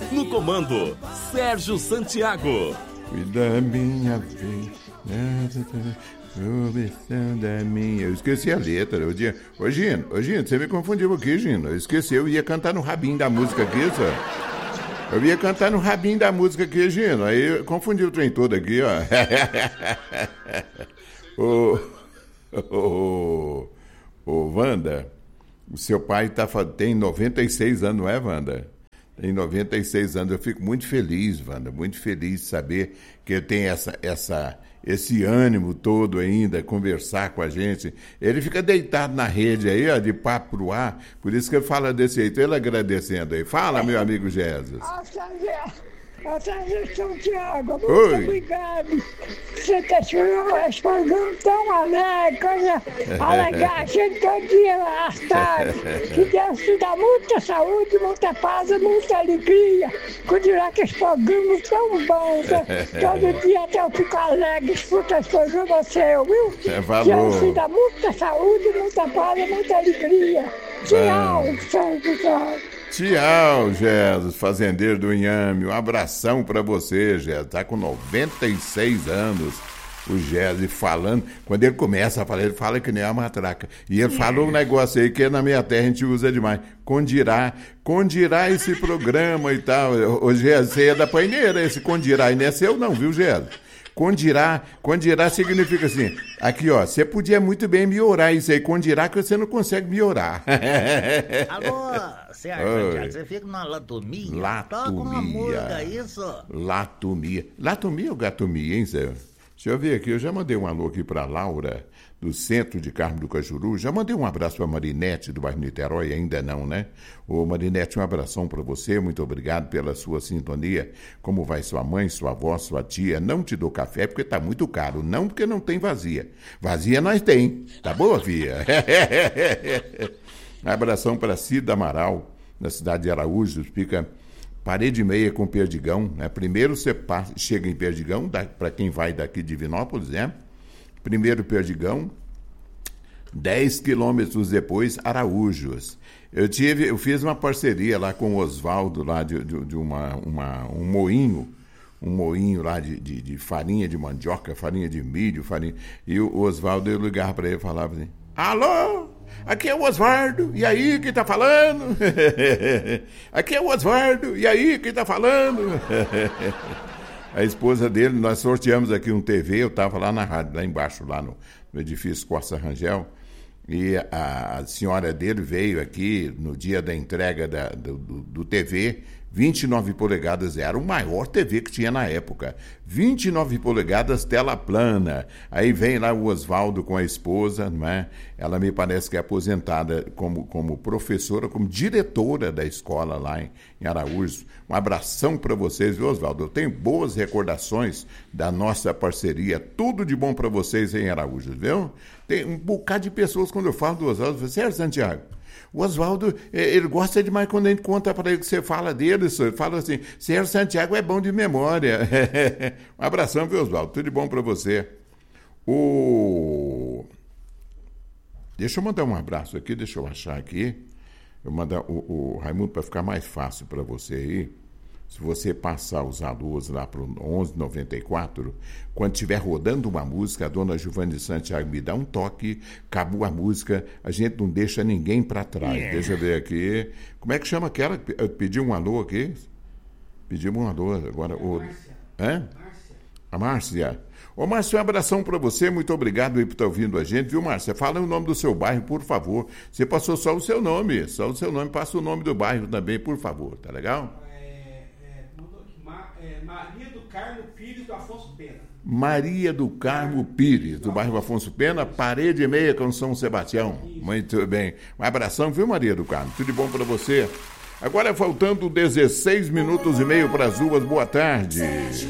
No comando, Sérgio Santiago. Cuida da minha vida, da minha. Eu esqueci a letra. Ô Gino, você me confundiu aqui, Gino. Eu esqueci, eu ia cantar no rabinho da música aqui, sabe? Eu ia cantar no rabinho da música aqui, Gino. Aí eu confundi o trem todo aqui, ó. Ô, Wanda, o seu pai tem 96 anos, não é, Wanda? Tem 96 anos. Eu fico muito feliz, Wanda, muito feliz de saber que ele tem esse ânimo todo ainda, conversar com a gente. Ele fica deitado na rede aí, ó, de papo pro ar, por isso que ele fala desse jeito, ele agradecendo aí. Fala, meu amigo Jesus. Sérgio Santiago, muito obrigado. Você está respondendo tão alegre, coisa alegar a gente todo dia lá às tardes. Que Deus te dá muita saúde, muita paz e muita alegria. Continuar com os programas tão bons. Todo dia até eu fico alegre, escuto os programas seus, viu? Deus te dá muita saúde, muita paz e muita alegria. Tchau, Sérgio Santiago. Tchau, Jesus, fazendeiro do Inhame. Um abração pra você, Jesus. Tá com 96 anos, o Jesus, falando. Quando ele começa a falar, ele fala que nem a matraca. E ele falou um negócio aí que na minha terra a gente usa demais. Condirá esse programa e tal. Ô, Jesus, você é da paineira, esse condirá. E não é seu não, viu, Jesus? Condirá significa assim, aqui ó, você podia muito bem melhorar isso aí, condirá que você não consegue melhorar. Alô, Sérgio, você fica numa latomia? Toca uma música, isso? Latomia ou gatomia, hein, Sérgio? Deixa eu ver aqui, eu já mandei um alô aqui pra Laura, do centro de Carmo do Cajuru, já mandei um abraço pra Marinete, do bairro Niterói, ainda não, né? Ô Marinete, um abração pra você, muito obrigado pela sua sintonia. Como vai sua mãe, sua avó, sua tia? Não te dou café porque tá muito caro, não porque não tem vazia. Vazia nós tem, tá boa, filha? Abração pra Cida Amaral, na cidade de Araújo, fica... Parede meia com Perdigão, né? Primeiro você chega em Perdigão, para quem vai daqui de Divinópolis, né? Primeiro Perdigão, 10 quilômetros depois, Araújos. Eu fiz uma parceria lá com o Oswaldo, lá de um moinho lá de farinha de mandioca, farinha de milho, e o Oswaldo, eu ligava para ele e falava assim, alô? Aqui é o Osvaldo, e aí, quem tá falando? Aqui é o Osvaldo, e aí, quem tá falando? A esposa dele, nós sorteamos aqui um TV, eu tava lá na rádio, lá embaixo, lá no edifício Costa Rangel, e a senhora dele veio aqui no dia da entrega do TV, 29 polegadas, era o maior TV que tinha na época. 29 polegadas, tela plana. Aí vem lá o Oswaldo com a esposa, não é? Ela me parece que é aposentada como professora, como diretora da escola lá em Araújo. Um abração para vocês, viu, Oswaldo? Eu tenho boas recordações da nossa parceria. Tudo de bom para vocês em Araújo, viu? Tem um bocado de pessoas, quando eu falo do Oswaldo, Sérgio Santiago, o Oswaldo, ele gosta demais quando a gente conta para ele que você fala dele, ele fala assim, Sérgio Santiago é bom de memória. Um abração, viu, Oswaldo? Tudo de bom para você. Deixa eu mandar um abraço aqui, deixa eu achar aqui. Eu mandar o Raimundo para ficar mais fácil para você aí. Se você passar os alôs lá para o 1194, quando estiver rodando uma música, a dona Giovanni Santiago me dá um toque, acabou a música, a gente não deixa ninguém para trás. Deixa eu ver aqui. Como é que chama aquela? Pediu um alô aqui? Pedimos um alô agora. A Márcia. Ô, Márcia, um abração para você, muito obrigado aí por estar ouvindo a gente, viu, Márcia? Fala o nome do seu bairro, por favor. Você passou só o seu nome, passa o nome do bairro também, por favor, tá legal? Maria do Carmo Pires do Afonso Pena. Maria do Carmo Pires, do bairro Afonso Pena, parede e meia com São Sebastião. Isso. Muito bem. Um abração, viu, Maria do Carmo? Tudo de bom para você. Agora faltando 16 minutos e meio para as 2, boa tarde.